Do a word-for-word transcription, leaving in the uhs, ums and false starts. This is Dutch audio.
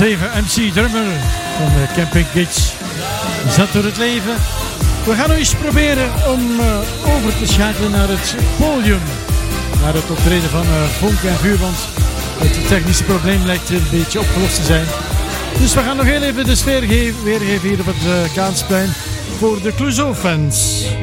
Steven M C Drummer van de Camping Kids zat door het leven. We gaan nu eens proberen om uh, over te schakelen naar het podium. Naar het optreden van uh, Vonk en Vuur, want het technische probleem lijkt een beetje opgelost te zijn. Dus we gaan nog heel even de sfeer geven, weergeven hier op het uh, Kaansplein voor de Clouseau-fans.